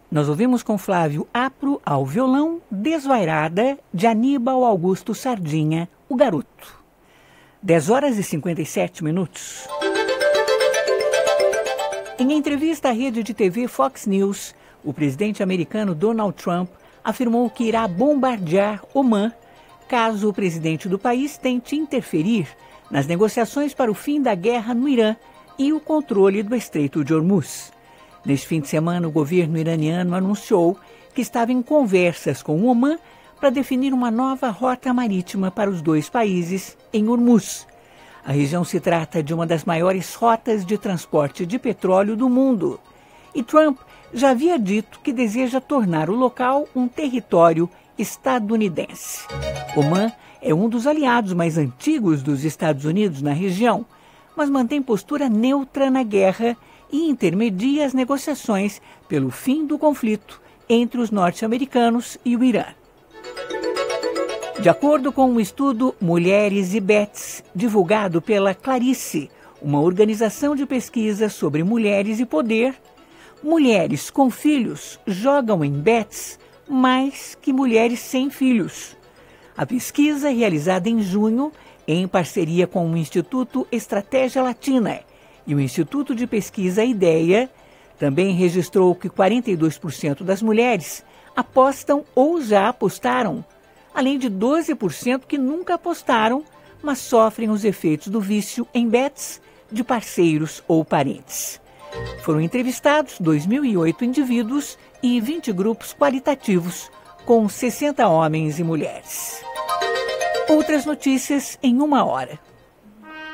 Nós ouvimos com Flávio Apro ao violão Desvairada, de Aníbal Augusto Sardinha, o Garoto. 10h57. Em entrevista à rede de TV Fox News, o presidente americano Donald Trump afirmou que irá bombardear Omã caso o presidente do país tente interferir nas negociações para o fim da guerra no Irã e o controle do Estreito de Hormuz. Neste fim de semana, o governo iraniano anunciou que estava em conversas com o Omã para definir uma nova rota marítima para os dois países em Hormuz. A região se trata de uma das maiores rotas de transporte de petróleo do mundo. E Trump já havia dito que deseja tornar o local um território estadunidense. Omã é um dos aliados mais antigos dos Estados Unidos na região, mas mantém postura neutra na guerra e intermedia as negociações pelo fim do conflito entre os norte-americanos e o Irã. De acordo com um estudo Mulheres e Bets, divulgado pela Clarice, uma organização de pesquisa sobre mulheres e poder, mulheres com filhos jogam em bets mais que mulheres sem filhos. A pesquisa, realizada em junho, em parceria com o Instituto Estratégia Latina e o Instituto de Pesquisa Ideia, também registrou que 42% das mulheres apostam ou já apostaram, além de 12% que nunca apostaram, mas sofrem os efeitos do vício em bets de parceiros ou parentes. Foram entrevistados 2.008 indivíduos e 20 grupos qualitativos, com 60 homens e mulheres. Outras notícias em 1 hora.